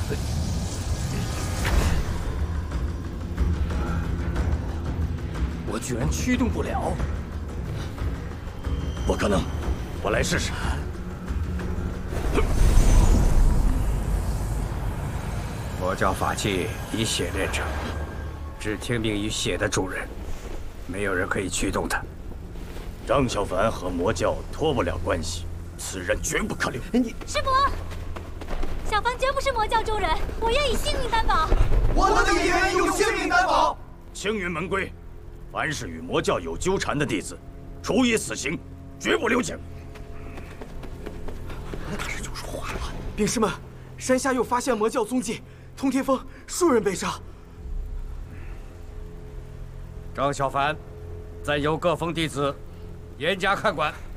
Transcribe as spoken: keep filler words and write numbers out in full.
我居然驱动不了！ 不可能，我来试试。 魔教法器以血炼成，只听命于血的主人，没有人可以驱动它。 张小凡和魔教脱不了关系，此人绝不可留。 你师伯，小凡绝不是魔教中人，我愿以性命担保。 我们也愿意用性命担保。 青云门规，凡是与魔教有纠缠的弟子，处以死刑，绝不留情。 大师就说话了。禀师们，山下又发现魔教踪迹，通天峰数人被杀。 张小凡，暂由各峰弟子严加看管。